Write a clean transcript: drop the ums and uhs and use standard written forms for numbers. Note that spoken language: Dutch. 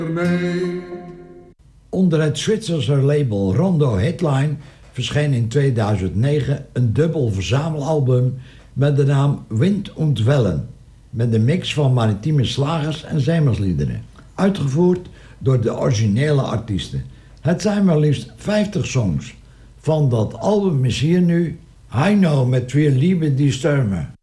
Onder het Zwitserse label Rondo Headline verscheen in 2009 een dubbel verzamelalbum met de naam Wind und Wellen, met een mix van maritieme slagers en zeemansliederen, uitgevoerd door de originele artiesten. Het zijn maar liefst 50 songs. Van dat album is hier nu I Know met Wir lieben die Stürme.